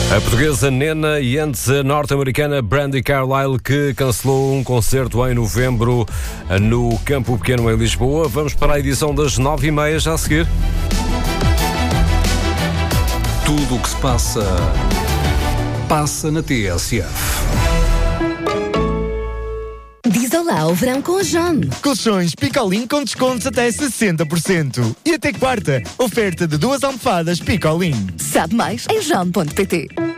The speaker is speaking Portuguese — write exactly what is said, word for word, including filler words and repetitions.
A portuguesa Nena e antes a norte-americana Brandi Carlile, que cancelou um concerto em novembro no Campo Pequeno em Lisboa. Vamos para a edição das nove e meia já a seguir. Tudo o que se passa, passa na T S F. Diz olá ao verão com a John. Colchões Picolin com descontos até sessenta por cento. E até quarta, oferta de duas almofadas Picolin. Sabe mais em john ponto pt.